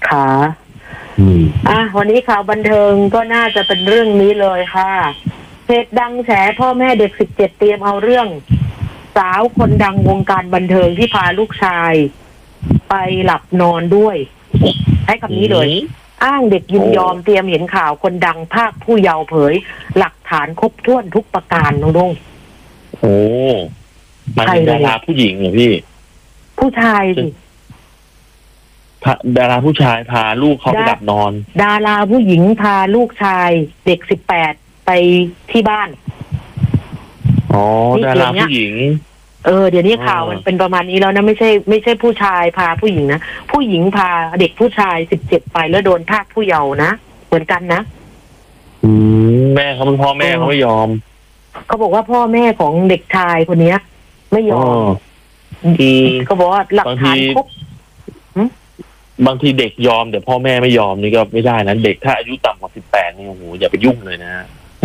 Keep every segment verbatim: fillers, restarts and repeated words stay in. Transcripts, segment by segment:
ค่ะอ่ะวันนี้ข่าวบันเทิงก็น่าจะเป็นเรื่องนี้เลยค่ะเพจดังแฉพ่อแม่เด็กสิบเจ็ดเตรียมเอาเรื่องสาวคนดังวงการบันเทิงที่พาลูกชายไปหลับนอนด้วยใช้คำนี้เลยอ้างเด็กยินยอมเตรียมเห็นข่าวคนดังภาคผู้เยาว์เผยหลักฐานครบถ้วนทุกประการน้องดงโอ้มันเป็นดาราผู้หญิงเหรอพี่ผู้ชายสิดาราผู้ชายพาลูกเขาไปหลับนอนดาราผู้หญิงพาลูกชายเด็กสิบแปดไปที่บ้านอ๋อดาราผู้หญิงเออเดี๋ยวนี้ข่าวมันเป็นประมาณนี้แล้วนะไม่ใช่ไม่ใช่ผู้ชายพาผู้หญิงนะผู้หญิงพาเด็กผู้ชายสิบเจ็ดไปแล้วโดนภาคผู้เยาว์นะเหมือนกันนะอืมแม่เขาเป็นพ่อแม่เขาไม่ยอมเขาบอกว่าพ่อแม่ของเด็กชายคนนี้ไม่ยอมคือเขาบอกว่าหลักฐานครบบางทีเด็กยอมแต่พ่อแม่ไม่ยอมนี่ก็ไม่ได้นะเด็กถ้าอายุต่ำกว่าสิบแปดนี่โอ้โหอย่าไปยุ่งเลยนะ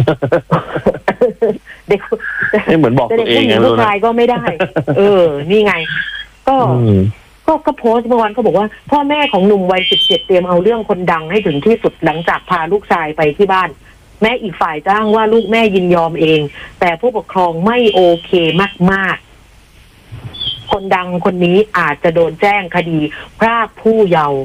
เด็กไม่เหมือนบอกตัวเองนะผู้ชายก็ไม่ได้เออนี่ไงก็ก็ก็โพสต์เมื่อวานเขาบอกว่าพ่อแม่ของหนุ่มวัยสิบเจ็ดเตรียมเอาเรื่องคนดังให้ถึงที่สุดหลังจากพาลูกชายไปที่บ้านแม้อีกฝ่ายจ้างว่าลูกแม่ยินยอมเองแต่ผู้ปกครองไม่โอเคมากๆคนดังคนนี้อาจจะโดนแจ้งคดีพรากผู้เยาว์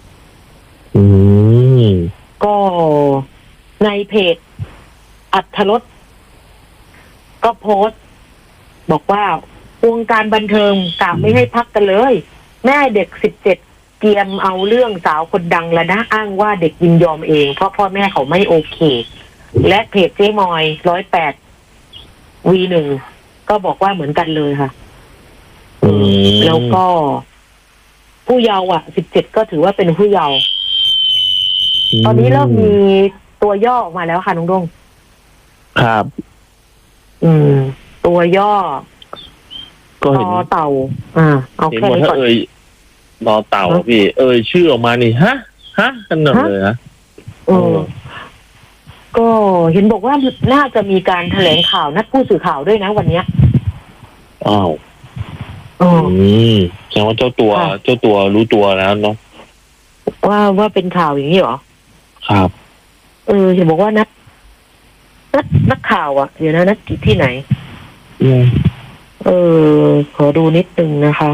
ก็ในเพจอัธรสก็โพสต์บอกว่าวงการบันเทิงกะไม่ให้พักกันเลยแม่เด็กสิบเจ็ดเตรียมเอาเรื่องสาวคนดังแล้วนะอ้างว่าเด็กยินยอมเองเพราะพ่อแม่เขาไม่โอเคและเพจเจ๊มอยร้อยแปดวีหนึ่งก็บอกว่าเหมือนกันเลยค่ะแล้วก็ผู้เยาว์อ่ะสิบเจ็ดก็ถือว่าเป็นผู้เยาว์ตอนนี้เริ่มมีตัวย่อออกมาแล้วค่ะน้องดงครับอืมตัวย่อก็เห็นเต่าอ่าเอาแค่นี้ก่อนเอ่ยรอเต่าพี่เอ่ยชื่อออกมานี่ฮะฮะกันหน่อยเลยนะเออก็เห็นบอกว่าน่าจะมีการแถลงข่าวนัดผู้สื่อข่าวด้วยนะวันเนี้ยอ้าวอืมแสดงว่าเจ้าตัวเจ้าตัวรู้ตัวแล้วเนาะว่าว่าเป็นข่าวอย่างนี้เหรอครับเออเห็นบอกว่านักนักนักข่าวอ่ะเดี๋ยวนะนักที่ไหนอืมเออขอดูนิดนึงนะคะ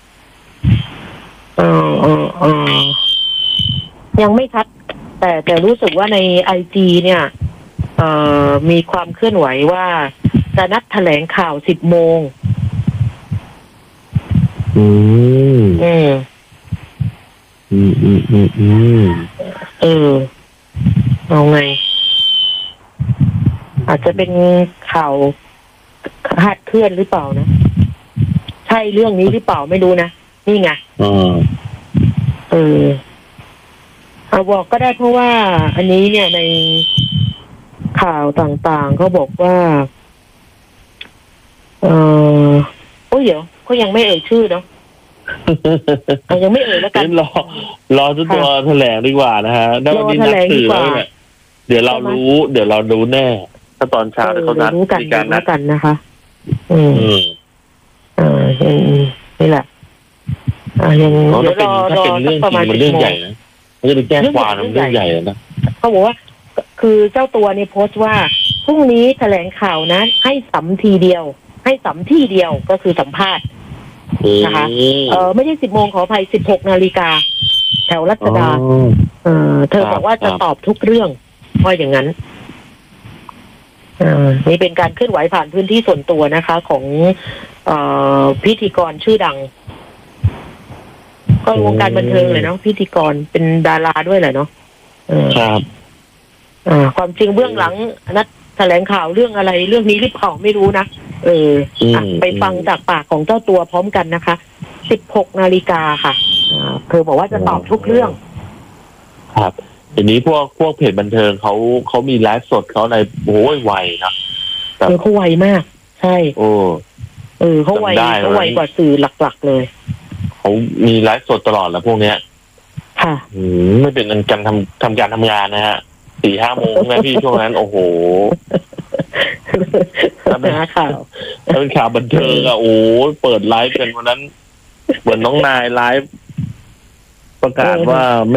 เออเออเออยังไม่ชัดแต่แต่รู้สึกว่าในไอจีเนี่ยเอ่อมีความเคลื่อนไหวว่าจะนัดแถลงข่าวสิบโมงอืมอืมอืมอืมอืมอืมเออเอาไงอาจจะเป็นข่าวคาดเคลื่อนหรือเปล่านะใช่เรื่องนี้หรือเปล่าไม่รู้นะนี่ไงอืมเออเอาบอกก็ได้เพราะว่าอันนี้เนี่ยในข่าวต่างๆเขาบอกว่าเออโอ้ยเดี๋ยวเขายังไม่เอ่ยชื่อเนาะยังไม่เอ่ยแล้วกันรอรอทุกตัวแถลงดีกว่านะฮะถ้าวันนี้นัดสื่อแล้วเนี่ยเดี๋ยวเรารู้เดี๋ยวเรารู้แน่ถ้าตอนเช้าเขานัดมีการนัดกันนะคะอืมอ่านี่แหละอ่ายังเดี๋ยวรอถ้าเป็นเรื่องจริงมันเรื่องใหญ่นะมันจะไปแจ้งความมันเรื่องใหญ่นะเขาบอกว่าคือเจ้าตัวเนี่ยโพสต์ว่าพรุ่งนี้แถลงข่าวนะให้สัมทีเดียวให้สัมที่เดียวก็คือสัมภาษณ์นะคะเออไม่ใช่สิบโมงขออภัยสิบหกนาฬิกาแถวรัชดาเออเธอบอกว่าจะตอบทุกเรื่องเพราะอย่างนั้นอ่านี่เป็นการเคลื่อนไหวผ่านพื้นที่ส่วนตัวนะคะของเอ่อพิธีกรชื่อดังก็วงการบันเทิงเลยเนาะพิธีกรเป็นดาราด้วยแหละเนาะครับอ่าความจริงเบื้องหลังนัดแถลงข่าวเรื่องอะไรเรื่องนี้หรือเปล่าไม่รู้นะเอออ่ะไปฟังจากปากของเจ้าตัวพร้อมกันนะคะสิบหกนาฬิกาค่ะอ่าเธอบอกว่าจะตอบทุกเรื่องครับทีนี้พวกพวกเพจบันเทิงเขาเขามีไลฟ์สดเขาในโอ้ยไวนะเออเขาไวมากใช่โอ้เออเขาไวเขาไวกว่าสื่อหลักๆเลยเขามีไลฟ์สดตลอดแล้วพวกเนี้ยค่ะอืมไม่เป็นการทำทำการทำงานนะฮะสี่ห้าโมงนะพี่ช่วงนั้นโอ้โหถ้าเป็นข่าวถ้าเป็นข่าวบันเทิงอะโอ้เปิดไลฟ์กันวันนั้นเหมือนน้องนายไลฟ์ประกาศว่าไม่